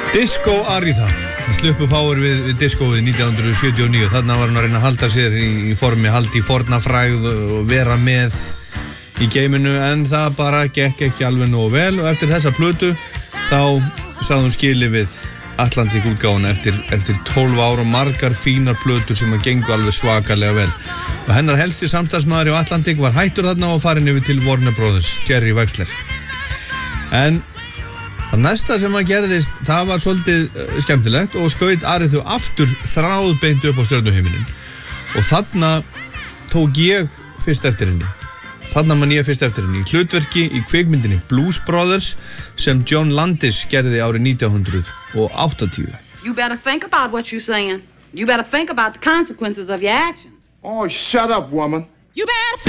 Disco Aretha. Það sluppu fáir við diskóið 1979. Þarna var hann að reyna að halda sér í formi, halda í fornafrægð og vera með í geiminu, en það bara gekk ekki alveg nógu vel, og eftir þessa plötu þá sagði hún skilið við Atlantic útgáfuna eftir 12 ár og margar fínar plötur sem að gengu alveg svakalega vel. Og hennar helsti samstarfsmaður á Atlantic var hættur þarna og farin yfir til Warner Brothers, Jerry Wexler. En það næsta sem að gerðist, það var svolítið skemmtilegt og skaut Arethu aftur þráðbeint upp á stjörnuhiminin. Og þarna tók ég fyrst eftir henni. Þarna man ég fyrst eftir henni í hlutverki í kvikmyndinni Blues Brothers sem John Landis gerði árið 1980. You better think about what you're saying. You better think about the consequences of your actions. Oh, shut up, woman. You better